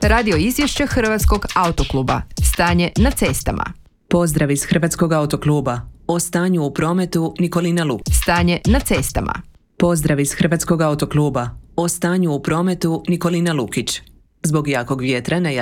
Radio izvješće Hrvatskog autokluba. Stanje na cestama. Pozdrav iz Hrvatskog autokluba. O stanju u prometu Nikolina Lukić. Stanje na cestama. Pozdrav iz Hrvatskog autokluba. O stanju u prometu Nikolina Lukić. Zbog jakog vjetra na